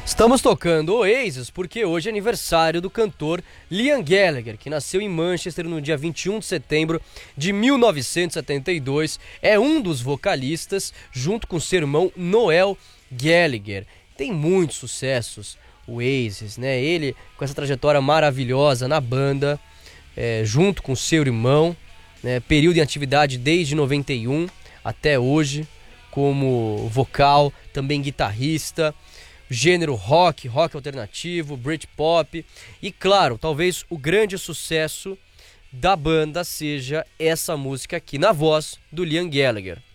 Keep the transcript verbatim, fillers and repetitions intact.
Estamos tocando Oasis porque hoje é aniversário do cantor Liam Gallagher, que nasceu em Manchester no dia vinte e um de setembro de mil novecentos e setenta e dois. É um dos vocalistas, junto com seu irmão Noel Gallagher. Tem muitos sucessos, Oasis, né? Ele com essa trajetória maravilhosa na banda, é, junto com seu irmão, né? Período em atividade desde noventa e um até hoje, como vocal, também guitarrista. Gênero rock, rock alternativo, Britpop e, claro, talvez o grande sucesso da banda seja essa música aqui, na voz do Liam Gallagher.